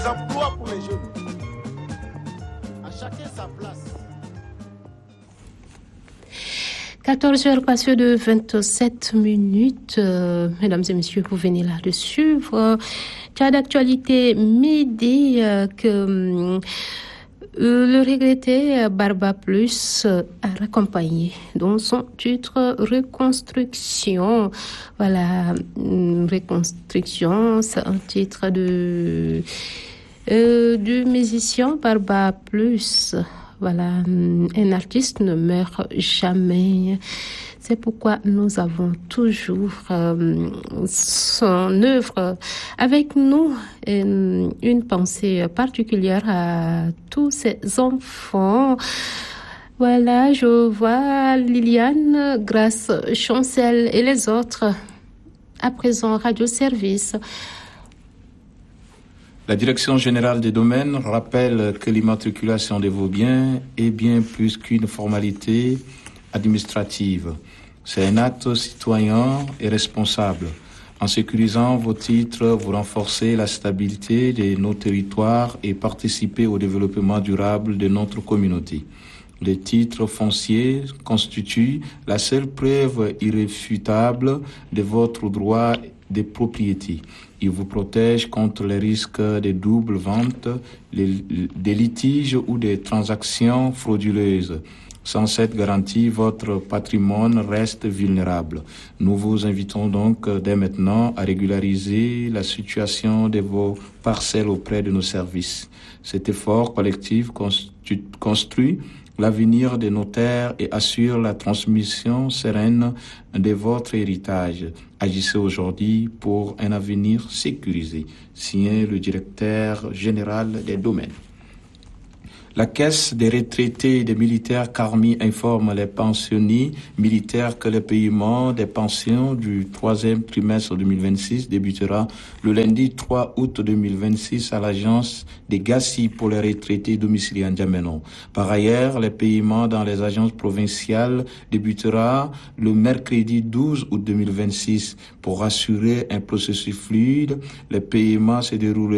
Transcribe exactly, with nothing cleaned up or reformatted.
Emploi pour les jeunes. À chacun sa place. quatorze heures passées de vingt-sept minutes. Euh, mesdames et messieurs, vous venez là de suivre. Tu as d'actualité midi euh, que euh, le regretté Barba Plus a raccompagné dans son titre Reconstruction. Voilà, Reconstruction, c'est un titre de euh, du musicien Barba Plus. Voilà, un artiste ne meurt jamais. C'est pourquoi nous avons toujours euh, son œuvre avec nous. Une, une pensée particulière à tous ces enfants. Voilà, je vois Liliane, Grace, Chancel et les autres. À présent, Radio Service. La Direction générale des domaines rappelle que l'immatriculation de vos biens est bien plus qu'une formalité administrative. C'est un acte citoyen et responsable. En sécurisant vos titres, vous renforcez la stabilité de nos territoires et participez au développement durable de notre communauté. Les titres fonciers constituent la seule preuve irréfutable de votre droit de propriété. Il vous protège contre les risques de double vente, les, des litiges ou des transactions frauduleuses. Sans cette garantie, votre patrimoine reste vulnérable. Nous vous invitons donc dès maintenant à régulariser la situation de vos parcelles auprès de nos services. Cet effort collectif construit l'avenir des notaires et assure la transmission sereine de votre héritage. Agissez aujourd'hui pour un avenir sécurisé. Signé le directeur général des domaines. La Caisse des retraités et des militaires Carmi informe les pensionnés militaires que le paiement des pensions du troisième trimestre deux mille vingt-six débutera le lundi trois août deux mille vingt-six à l'agence des Gassi pour les retraités domiciliés en N'Djamena. Par ailleurs, les paiements dans les agences provinciales débutera le mercredi douze août deux mille vingt-six. Pour assurer un processus fluide, les paiements se déroulent